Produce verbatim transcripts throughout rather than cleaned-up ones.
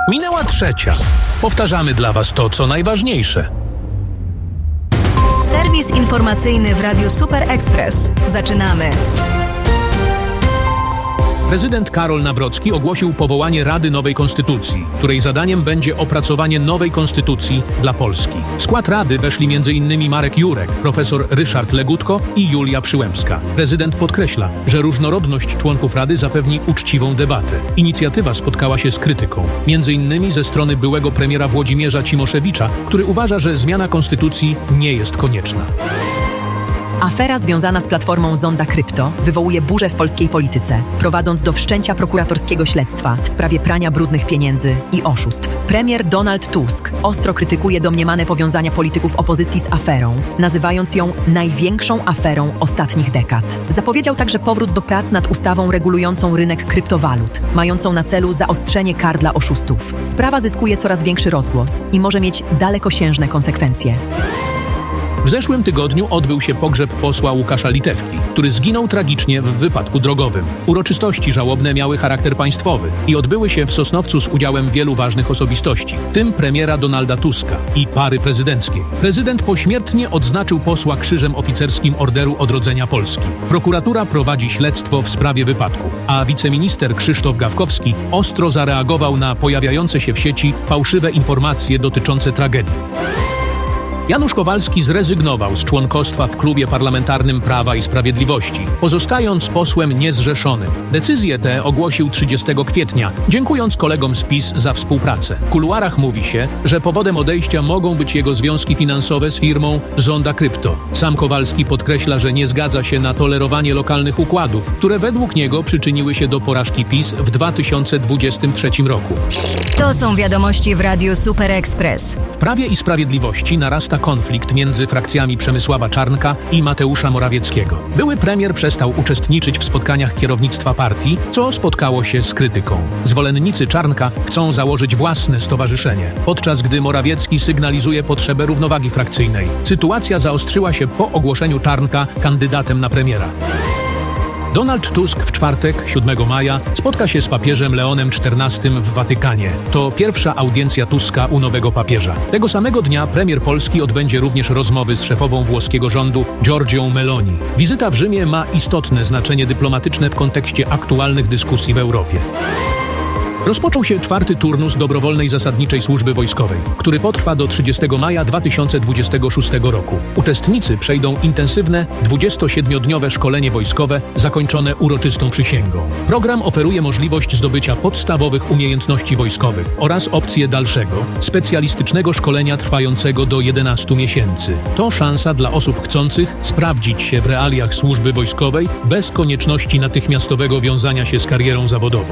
Minęła trzecia. Powtarzamy dla Was to, co najważniejsze. Serwis informacyjny w Radiu Super Express. Zaczynamy. Prezydent Karol Nawrocki ogłosił powołanie Rady Nowej Konstytucji, której zadaniem będzie opracowanie nowej konstytucji dla Polski. W skład Rady weszli między innymi Marek Jurek, profesor Ryszard Legutko i Julia Przyłębska. Prezydent podkreśla, że różnorodność członków Rady zapewni uczciwą debatę. Inicjatywa spotkała się z krytyką, między innymi ze strony byłego premiera Włodzimierza Cimoszewicza, który uważa, że zmiana konstytucji nie jest konieczna. Afera związana z platformą Zonda Krypto wywołuje burzę w polskiej polityce, prowadząc do wszczęcia prokuratorskiego śledztwa w sprawie prania brudnych pieniędzy i oszustw. Premier Donald Tusk ostro krytykuje domniemane powiązania polityków opozycji z aferą, nazywając ją największą aferą ostatnich dekad. Zapowiedział także powrót do prac nad ustawą regulującą rynek kryptowalut, mającą na celu zaostrzenie kar dla oszustów. Sprawa zyskuje coraz większy rozgłos i może mieć dalekosiężne konsekwencje. W zeszłym tygodniu odbył się pogrzeb posła Łukasza Litewki, który zginął tragicznie w wypadku drogowym. Uroczystości żałobne miały charakter państwowy i odbyły się w Sosnowcu z udziałem wielu ważnych osobistości, w tym premiera Donalda Tuska i pary prezydenckiej. Prezydent pośmiertnie odznaczył posła Krzyżem Oficerskim Orderu Odrodzenia Polski. Prokuratura prowadzi śledztwo w sprawie wypadku, a wiceminister Krzysztof Gawkowski ostro zareagował na pojawiające się w sieci fałszywe informacje dotyczące tragedii. Janusz Kowalski zrezygnował z członkostwa w klubie parlamentarnym Prawa i Sprawiedliwości, pozostając posłem niezrzeszonym. Decyzję tę ogłosił trzydziestego kwietnia, dziękując kolegom z PiS za współpracę. W kuluarach mówi się, że powodem odejścia mogą być jego związki finansowe z firmą Zonda Krypto. Sam Kowalski podkreśla, że nie zgadza się na tolerowanie lokalnych układów, które według niego przyczyniły się do porażki PiS w dwa tysiące dwudziestym trzecim roku. To są wiadomości w Radiu Super Express. W Prawie i Sprawiedliwości narasta konflikt między frakcjami Przemysława Czarnka i Mateusza Morawieckiego. Były premier przestał uczestniczyć w spotkaniach kierownictwa partii, co spotkało się z krytyką. Zwolennicy Czarnka chcą założyć własne stowarzyszenie, podczas gdy Morawiecki sygnalizuje potrzebę równowagi frakcyjnej. Sytuacja zaostrzyła się po ogłoszeniu Czarnka kandydatem na premiera. Donald Tusk w czwartek, siódmego maja, spotka się z papieżem Leonem czternastym w Watykanie. To pierwsza audiencja Tuska u nowego papieża. Tego samego dnia premier Polski odbędzie również rozmowy z szefową włoskiego rządu Giorgią Meloni. Wizyta w Rzymie ma istotne znaczenie dyplomatyczne w kontekście aktualnych dyskusji w Europie. Rozpoczął się czwarty turnus dobrowolnej zasadniczej służby wojskowej, który potrwa do trzydziestego maja dwa tysiące dwudziestego szóstego roku. Uczestnicy przejdą intensywne dwudziestosiedmiodniowe szkolenie wojskowe zakończone uroczystą przysięgą. Program oferuje możliwość zdobycia podstawowych umiejętności wojskowych oraz opcję dalszego, specjalistycznego szkolenia trwającego do jedenastu miesięcy. To szansa dla osób chcących sprawdzić się w realiach służby wojskowej bez konieczności natychmiastowego wiązania się z karierą zawodową.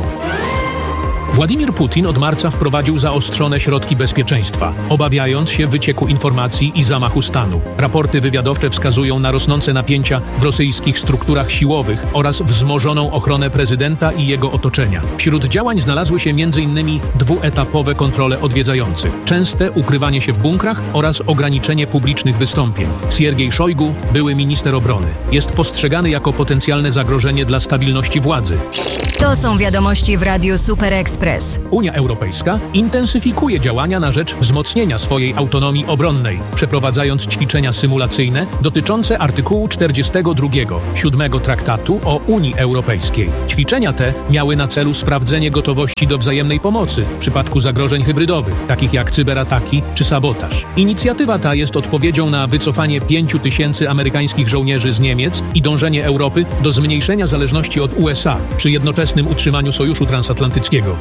Władimir Putin od marca wprowadził zaostrzone środki bezpieczeństwa, obawiając się wycieku informacji i zamachu stanu. Raporty wywiadowcze wskazują na rosnące napięcia w rosyjskich strukturach siłowych oraz wzmożoną ochronę prezydenta i jego otoczenia. Wśród działań znalazły się między innymi dwuetapowe kontrole odwiedzających, częste ukrywanie się w bunkrach oraz ograniczenie publicznych wystąpień. Siergiej Szojgu, były minister obrony, jest postrzegany jako potencjalne zagrożenie dla stabilności władzy. To są wiadomości w Radiu Super Express. Unia Europejska intensyfikuje działania na rzecz wzmocnienia swojej autonomii obronnej, przeprowadzając ćwiczenia symulacyjne dotyczące artykułu czterdziestego drugiego siódmego Traktatu o Unii Europejskiej. Ćwiczenia te miały na celu sprawdzenie gotowości do wzajemnej pomocy w przypadku zagrożeń hybrydowych, takich jak cyberataki czy sabotaż. Inicjatywa ta jest odpowiedzią na wycofanie pięciu tysięcy amerykańskich żołnierzy z Niemiec i dążenie Europy do zmniejszenia zależności od U S A przy jednoczesnym utrzymaniu Sojuszu Transatlantyckiego.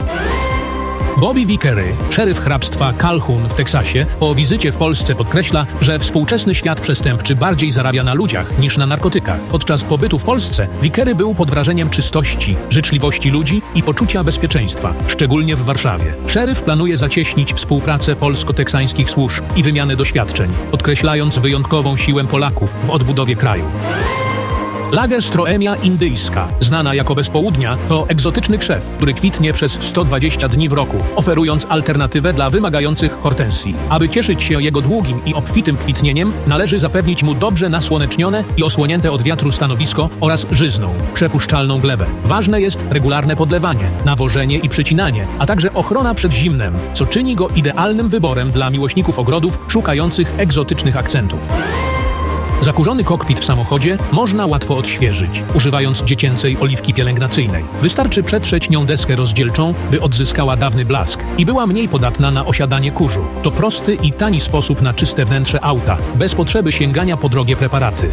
Bobby Vickery, szeryf hrabstwa Calhoun w Teksasie, po wizycie w Polsce podkreśla, że współczesny świat przestępczy bardziej zarabia na ludziach niż na narkotykach. Podczas pobytu w Polsce Vickery był pod wrażeniem czystości, życzliwości ludzi i poczucia bezpieczeństwa, szczególnie w Warszawie. Szeryf planuje zacieśnić współpracę polsko-teksańskich służb i wymianę doświadczeń, podkreślając wyjątkową siłę Polaków w odbudowie kraju. Lagerstroemia indyjska, znana jako bez południa, to egzotyczny krzew, który kwitnie przez sto dwadzieścia dni w roku, oferując alternatywę dla wymagających hortensji. Aby cieszyć się jego długim i obfitym kwitnieniem, należy zapewnić mu dobrze nasłonecznione i osłonięte od wiatru stanowisko oraz żyzną, przepuszczalną glebę. Ważne jest regularne podlewanie, nawożenie i przycinanie, a także ochrona przed zimnem, co czyni go idealnym wyborem dla miłośników ogrodów szukających egzotycznych akcentów. Zakurzony kokpit w samochodzie można łatwo odświeżyć, używając dziecięcej oliwki pielęgnacyjnej. Wystarczy przetrzeć nią deskę rozdzielczą, by odzyskała dawny blask i była mniej podatna na osiadanie kurzu. To prosty i tani sposób na czyste wnętrze auta, bez potrzeby sięgania po drogie preparaty.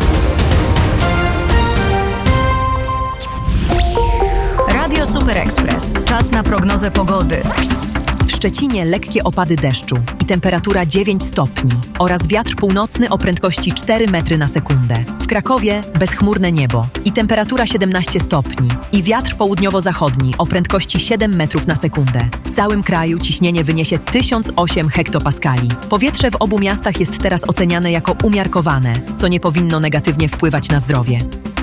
Radio Super Express. Czas na prognozę pogody. W Szczecinie lekkie opady deszczu i temperatura dziewięć stopni oraz wiatr północny o prędkości cztery metry na sekundę. W Krakowie bezchmurne niebo i temperatura siedemnaście stopni i wiatr południowo-zachodni o prędkości siedem metrów na sekundę. W całym kraju ciśnienie wyniesie tysiąc osiem hektopaskali. Powietrze w obu miastach jest teraz oceniane jako umiarkowane, co nie powinno negatywnie wpływać na zdrowie.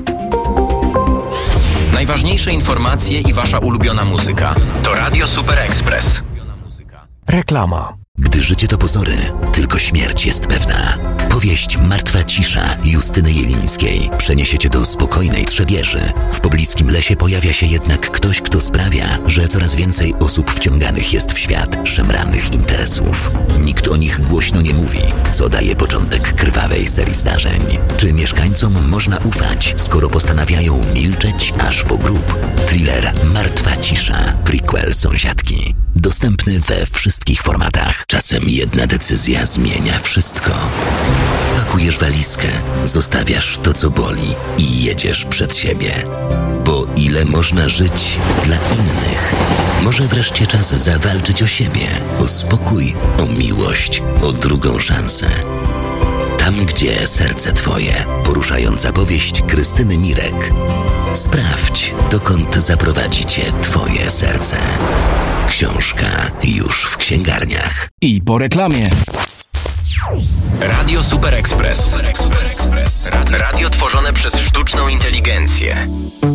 Najważniejsze informacje i wasza ulubiona muzyka to Radio Super Express. Reklama. Gdy życie to pozory, tylko śmierć jest pewna. Powieść Martwa cisza Justyny Jelińskiej przeniesie cię do spokojnej Trzebieży. W pobliskim lesie pojawia się jednak ktoś, kto sprawia, że coraz więcej osób wciąganych jest w świat szemranych interesów. Nikt o nich głośno nie mówi, co daje początek krwawej serii zdarzeń. Czy mieszkańcom można ufać, skoro postanawiają milczeć aż po grób? Thriller Martwa cisza, prequel Sąsiadki. Dostępny we wszystkich formatach. Czasem jedna decyzja zmienia wszystko. Pakujesz walizkę, zostawiasz to, co boli i jedziesz przed siebie. Bo ile można żyć dla innych? Może wreszcie czas zawalczyć o siebie, o spokój, o miłość, o drugą szansę. Tam, gdzie serce twoje. Poruszająca powieść Krystyny Mirek. Sprawdź, dokąd zaprowadzi cię twoje serce. Książka już w księgarniach. I po reklamie. Radio Super Express. Radio tworzone przez sztuczną inteligencję.